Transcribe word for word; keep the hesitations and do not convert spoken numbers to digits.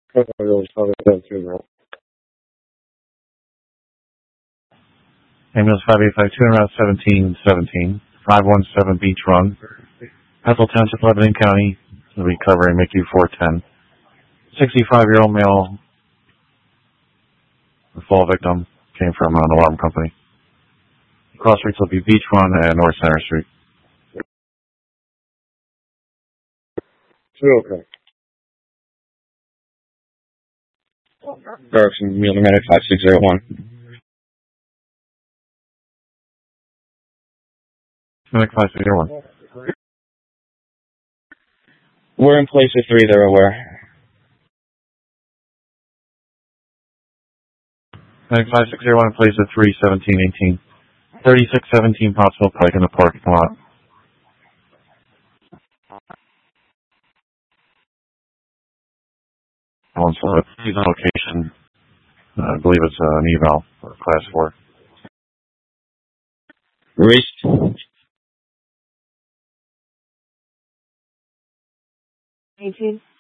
I really thought it does too, bro. Ambulance five eight five two, Route seventeen seventeen, five one seven Beach Run, Bethel Township, Lebanon County, recovering M I C U four ten. sixty-five-year-old male, the fall victim, came from an alarm company. Cross streets will be Beach Run and North Center Street. Two okay. Direction, Mueller Medic five six zero one. Medic five six zero one. We're in place of three, they're aware. Medic five six zero one in place of three seventeen eighteen. thirty-six seventeen Pottsville Pike in the parking lot. On for the location. Uh, I believe it's uh, an eval or class four. Race. eighteen.